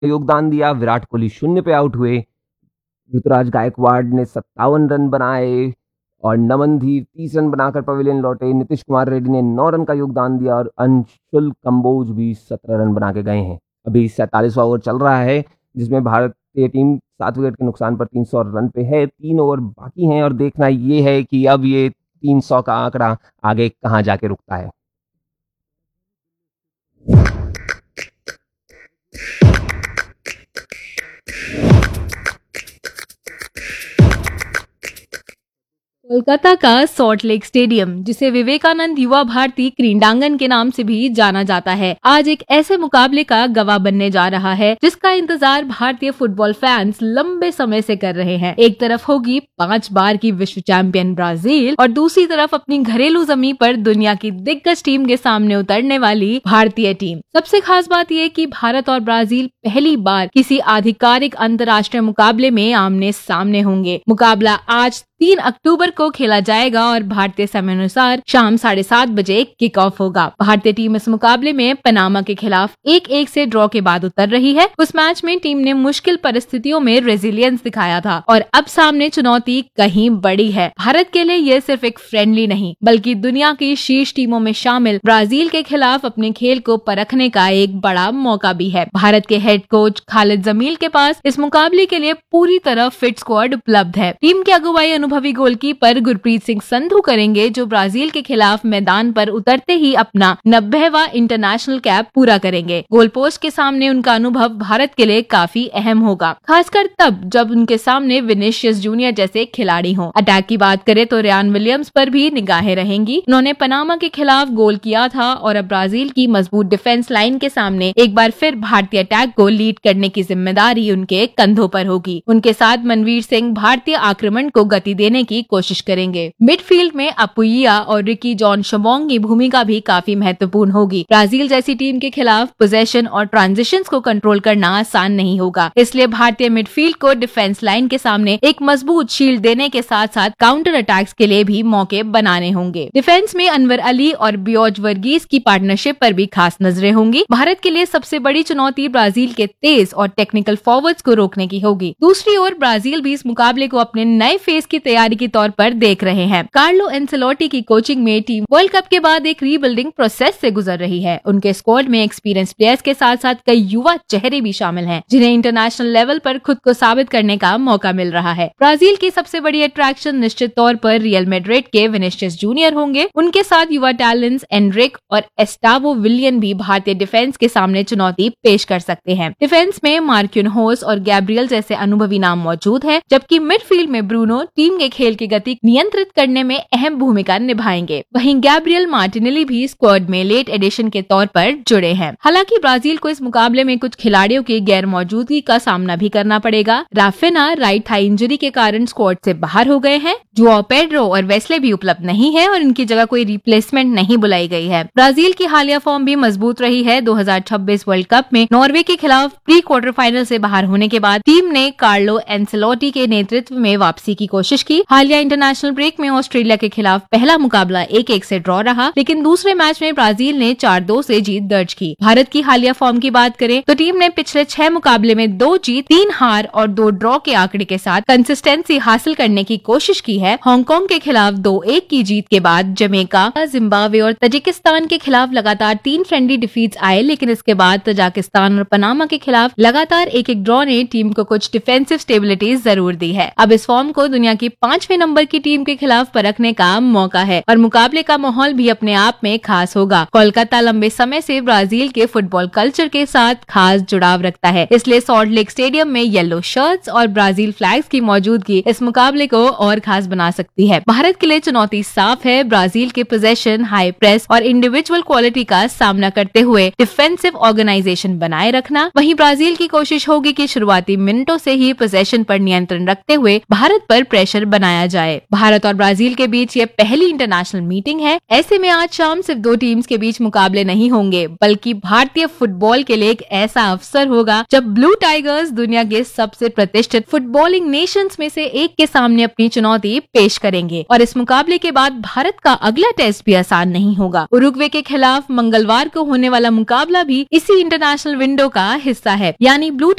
योगदान दिया। विराट कोहली 0 पे आउट हुए। ऋतुराज गायकवाड़ ने 57 रन बनाए और नमनदीप 30 रन बनाकर पवेलियन लौटे। नीतीश कुमार रेड्डी ने 9 रन का योगदान दिया और अंशुल कंबोज भी 17 रन बना के गए हैं। अभी 47वां ओवर चल रहा है, जिसमें भारतीय टीम 7 विकेट के नुकसान पर 300 रन पे है। 3 ओवर बाकी हैं और देखना ये है कि अब ये 300 का आंकड़ा आगे कहां जाके रुकता है। कोलकाता का सॉल्ट लेक स्टेडियम, जिसे विवेकानंद युवा भारती क्रीडांगन के नाम से भी जाना जाता है, आज एक ऐसे मुकाबले का गवाह बनने जा रहा है जिसका इंतजार भारतीय फुटबॉल फैंस लंबे समय से कर रहे हैं। एक तरफ होगी 5 बार की विश्व चैंपियन ब्राजील और दूसरी तरफ अपनी घरेलू जमीन पर दुनिया की दिग्गज टीम के सामने उतरने वाली भारतीय टीम। सबसे खास बात यह कि भारत और ब्राजील पहली बार किसी आधिकारिक अंतर्राष्ट्रीय मुकाबले में आमने सामने होंगे। मुकाबला आज 3 अक्टूबर को खेला जाएगा और भारतीय समय अनुसार शाम 7:30 बजे किक ऑफ होगा। भारतीय टीम इस मुकाबले में पनामा के खिलाफ 1-1 से ड्रॉ के बाद उतर रही है। उस मैच में टीम ने मुश्किल परिस्थितियों में रेजिलियंस दिखाया था और अब सामने चुनौती कहीं बड़ी है। भारत के लिए यह सिर्फ एक फ्रेंडली नहीं, बल्कि दुनिया की शीर्ष टीमों में शामिल ब्राजील के खिलाफ अपने खेल को परखने का एक बड़ा मौका भी है। भारत के हेड कोच खालिद जमील के पास इस मुकाबले के लिए पूरी तरह फिट स्क्वाड उपलब्ध है। टीम की अगुवाई अनुभवी गोलकीपर गुरप्रीत सिंह संधू करेंगे, जो ब्राजील के खिलाफ मैदान पर उतरते ही अपना 90वां इंटरनेशनल कैप पूरा करेंगे। गोल पोस्ट के सामने उनका अनुभव भारत के लिए काफी अहम होगा, खासकर तब जब उनके सामने विनीशियस जूनियर जैसे खिलाड़ी हों। अटैक की बात करें तो रियान विलियम्स पर भी निगाहें रहेंगी। उन्होंने पनामा के खिलाफ गोल किया था और अब ब्राजील की मजबूत डिफेंस लाइन के सामने एक बार फिर भारतीय अटैक को लीड करने की जिम्मेदारी उनके कंधों पर होगी। उनके साथ मनवीर सिंह भारतीय आक्रमण को गति देने की कोशिश करेंगे। मिडफील्ड में अपुइया और रिकी जॉन शबोंग की भूमिका भी काफी महत्वपूर्ण होगी। ब्राजील जैसी टीम के खिलाफ पोजेशन और ट्रांजिशंस को कंट्रोल करना आसान नहीं होगा, इसलिए भारतीय मिडफील्ड को डिफेंस लाइन के सामने एक मजबूत शील्ड देने के साथ साथ काउंटर अटैक्स के लिए भी मौके बनाने होंगे। डिफेंस में अनवर अली और बियोज वर्गीस की पार्टनरशिप पर भी खास नजरें होंगी। भारत के लिए सबसे बड़ी चुनौती ब्राजील के तेज और टेक्निकल फॉरवर्ड्स को रोकने की होगी। दूसरी ओर ब्राजील भी इस मुकाबले को अपने नए फेज की तैयारी के तौर पर देख रहे हैं। कार्लो एंसेलोटी की कोचिंग में टीम वर्ल्ड कप के बाद एक रीबिल्डिंग प्रोसेस से गुजर रही है। उनके स्क्वाड में एक्सपीरियंस प्लेयर्स के साथ साथ कई युवा चेहरे भी शामिल हैं, जिन्हें इंटरनेशनल लेवल पर खुद को साबित करने का मौका मिल रहा है। ब्राजील की सबसे बड़ी अट्रैक्शन निश्चित तौर पर रियल मैड्रिड के विनीशियस जूनियर होंगे। उनके साथ युवा टैलेंट्स एनरिक और एस्टावो विलियन भी भारतीय डिफेंस के सामने चुनौती पेश कर सकते हैं। डिफेंस में मार्क्यूनहोस और गैब्रियल जैसे अनुभवी नाम मौजूद हैं, जबकि मिडफील्ड में ब्रूनो टीम के खेल की गति नियंत्रित करने में अहम भूमिका निभाएंगे। वहीं गैब्रियल मार्टिनेली भी स्क्वाड में लेट एडिशन के तौर पर जुड़े हैं। हालांकि ब्राजील को इस मुकाबले में कुछ खिलाड़ियों की गैर मौजूदगी का सामना भी करना पड़ेगा। राफिना राइट थाई इंजरी के कारण स्क्वाड से बाहर हो गए हैं। जुआओ पेड्रो और वेस्ले भी उपलब्ध नहीं है और इनकी जगह कोई रिप्लेसमेंट नहीं बुलाई गई है। ब्राजील की हालिया फॉर्म भी मजबूत रही है। 2026 वर्ल्ड कप में नॉर्वे के खिलाफ प्री क्वार्टर फाइनल से बाहर होने के बाद टीम ने कार्लो एंसेलोटी के नेतृत्व में वापसी की कोशिश की। हालिया इंटरनेशनल ब्रेक में ऑस्ट्रेलिया के खिलाफ पहला मुकाबला 1-1 से ड्रॉ रहा, लेकिन दूसरे मैच में ब्राजील ने 4-2 से जीत दर्ज की। भारत की हालिया फॉर्म की बात करें तो टीम ने पिछले 6 मुकाबले में 2 जीत, 3 हार और 2 ड्रॉ के आंकड़े के साथ कंसिस्टेंसी हासिल करने की कोशिश की है। हांगकांग के खिलाफ 2-1 की जीत के बाद जमैका, जिम्बाब्वे और तजिकिस्तान के खिलाफ लगातार 3 फ्रेंडली डिफीट्स आए, लेकिन इसके बाद तजाकिस्तान और पनामा के खिलाफ लगातार 1-1 ड्रॉ ने टीम को कुछ डिफेंसिव स्टेबिलिटी जरूर दी है। अब इस फॉर्म को दुनिया की 5वें नंबर की टीम के खिलाफ परखने का मौका है और मुकाबले का माहौल भी अपने आप में खास होगा। कोलकाता लंबे समय से ब्राजील के फुटबॉल कल्चर के साथ खास जुड़ाव रखता है, इसलिए सॉल्ट लेक स्टेडियम में येलो शर्ट्स और ब्राजील फ्लैग्स की मौजूदगी इस मुकाबले को और खास बना सकती है। भारत के लिए चुनौती साफ है, ब्राजील के पोजेशन, हाई प्रेस और इंडिविजुअल क्वालिटी का सामना करते हुए डिफेंसिव ऑर्गेनाइजेशन बनाए रखना। वहीं ब्राजील की कोशिश होगी कि शुरुआती मिनटों से ही पोजेशन पर नियंत्रण रखते हुए भारत पर प्रेशर बेहतर बनाया जाए। भारत और ब्राजील के बीच ये पहली इंटरनेशनल मीटिंग है। ऐसे में आज शाम सिर्फ 2 टीम्स के बीच मुकाबले नहीं होंगे, बल्कि भारतीय फुटबॉल के लिए एक ऐसा अवसर होगा जब ब्लू टाइगर्स दुनिया के सबसे प्रतिष्ठित फुटबॉलिंग नेशंस में से एक के सामने अपनी चुनौती पेश करेंगे। और इस मुकाबले के बाद भारत का अगला टेस्ट भी आसान नहीं होगा। उरुग्वे के खिलाफ मंगलवार को होने वाला मुकाबला भी इसी इंटरनेशनल विंडो का हिस्सा है, यानी ब्लू